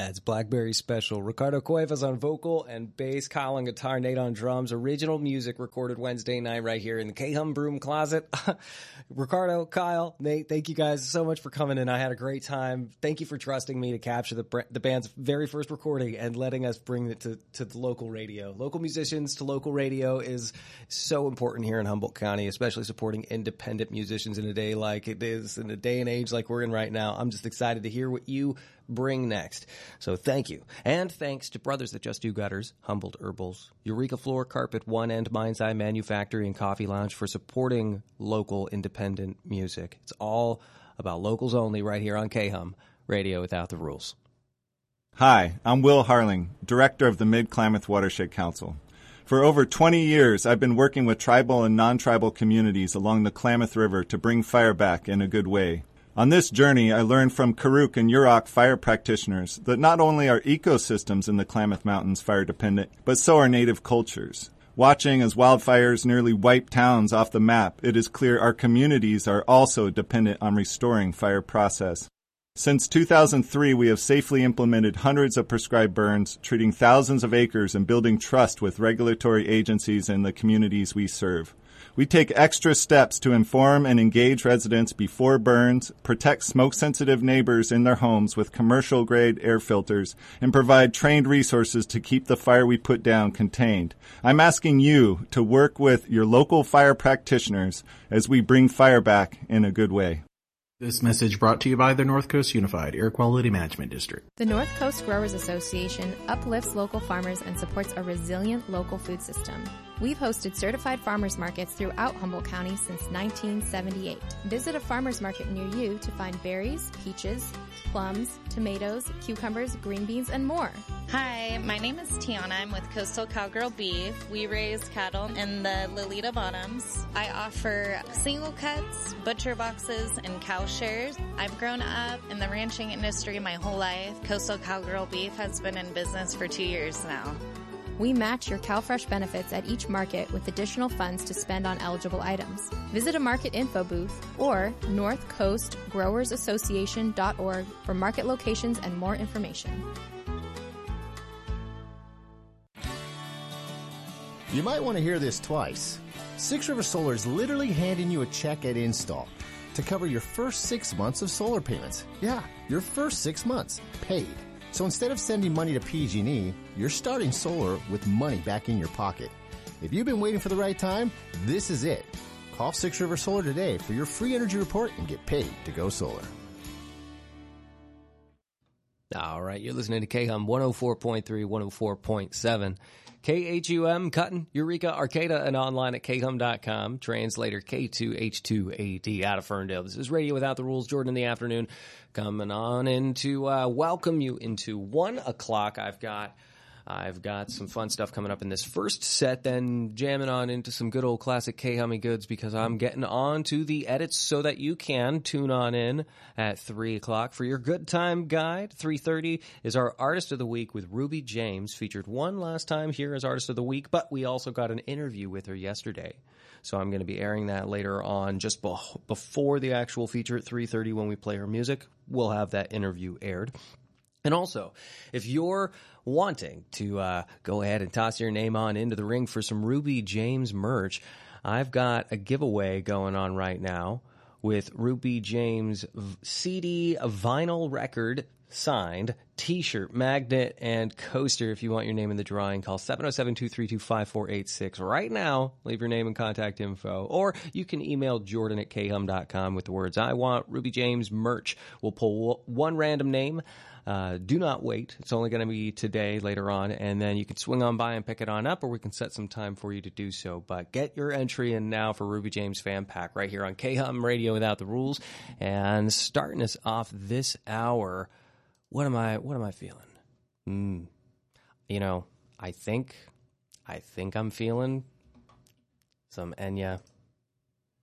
Yeah, it's Blackberry Special. Ricardo Cuevas on vocal and bass, Kyle on guitar, Nate on drums. Original music recorded Wednesday night right here in the K-Hum Broom Closet. Ricardo, Kyle, Nate, thank you guys so much for coming in. I had a great time. Thank you for trusting me to capture the band's very first recording and letting us bring it to the local radio. Local musicians to local radio is so important here in Humboldt County, especially supporting independent musicians in a day like it is, in a day and age like we're in right now. I'm just excited to hear what you bring next. So thank you. And thanks to Brothers That Just Do Gutters, Humboldt Herbals, Eureka Floor, Carpet One, and Mind's Eye Manufactory and Coffee Lounge for supporting local independent music. It's all about locals only right here on K-Hum, Radio Without the Rules. Hi, I'm Will Harling, Director of the Mid-Klamath Watershed Council. For over 20 years, I've been working with tribal and non-tribal communities along the Klamath River to bring fire back in a good way. On this journey, I learned from Karuk and Yurok fire practitioners that not only are ecosystems in the Klamath Mountains fire dependent, but so are native cultures. Watching as wildfires nearly wipe towns off the map, it is clear our communities are also dependent on restoring fire process. Since 2003, we have safely implemented hundreds of prescribed burns, treating thousands of acres and building trust with regulatory agencies and the communities we serve. We take extra steps to inform and engage residents before burns, protect smoke-sensitive neighbors in their homes with commercial-grade air filters, and provide trained resources to keep the fire we put down contained. I'm asking you to work with your local fire practitioners as we bring fire back in a good way. This message brought to you by the North Coast Unified Air Quality Management District. The North Coast Growers Association uplifts local farmers and supports a resilient local food system. We've hosted certified farmers markets throughout Humboldt County since 1978. Visit a farmers market near you to find berries, peaches, plums, tomatoes, cucumbers, green beans, and more. Hi, my name is Tiana. I'm with Coastal Cowgirl Beef. We raise cattle in the Lolita Bottoms. I offer single cuts, butcher boxes, and cow shares. I've grown up in the ranching industry my whole life. Coastal Cowgirl Beef has been in business for 2 years now. We match your CalFresh benefits at each market with additional funds to spend on eligible items. Visit a market info booth or northcoastgrowersassociation.org for market locations and more information. You might want to hear this twice. Six River Solar is literally handing you a check at install to cover your first 6 months of solar payments. Yeah, your first 6 months, paid. So instead of sending money to PG&E, you're starting solar with money back in your pocket. If you've been waiting for the right time, this is it. Call Six River Solar today for your free energy report and get paid to go solar. All right, you're listening to K-Hum 104.3, 104.7. KHUM, Cutton, Eureka, Arcata, and online at khum.com. Translator K2H2AD out of Ferndale. This is Radio Without the Rules. Jordan in the afternoon coming on in to welcome you into 1 o'clock. I've got some fun stuff coming up in this first set, then jamming on into some good old classic K-Hummy goods because I'm getting on to the edits so that you can tune on in at 3 o'clock for your good time guide. 3:30 is our Artist of the Week with Ruby James, featured one last time here as Artist of the Week, but we also got an interview with her yesterday. So I'm going to be airing that later on, just before the actual feature at 3:30 when we play her music. We'll have that interview aired. And also, if you're wanting to go ahead and toss your name on into the ring for some Ruby James merch, I've got a giveaway going on right now with Ruby James CD, vinyl record, signed, T-shirt, magnet, and coaster. If you want your name in the drawing, call 707-232-5486 right now. Leave your name and contact info. Or you can email Jordan at khum.com with the words, I want Ruby James merch. We'll pull one random name. Do not wait. It's only going to be today, later on, and then you can swing on by and pick it on up, or we can set some time for you to do so. But get your entry in now for Ruby James Fan Pack right here on K-Hum Radio Without the Rules. And starting us off this hour, what am I feeling? I think I'm feeling some Enya